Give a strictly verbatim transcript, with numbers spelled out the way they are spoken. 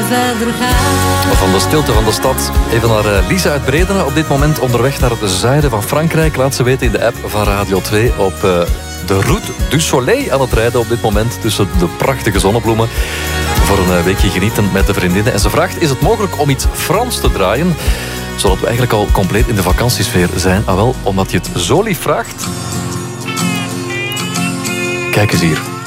verder gaat. Van de stilte van de stad even naar uh, Lisa uit Bredene. Op dit moment onderweg naar het zuiden van Frankrijk. Laat ze weten in de app van Radio twee op uh, de Route du Soleil aan het rijden op dit moment tussen de prachtige zonnebloemen. Voor een uh, weekje genieten met de vriendinnen. En ze vraagt, is het mogelijk om iets Frans te draaien? Zodat we eigenlijk al compleet in de vakantiesfeer zijn. Ah wel, omdat je het zo lief vraagt. Kijk eens hier.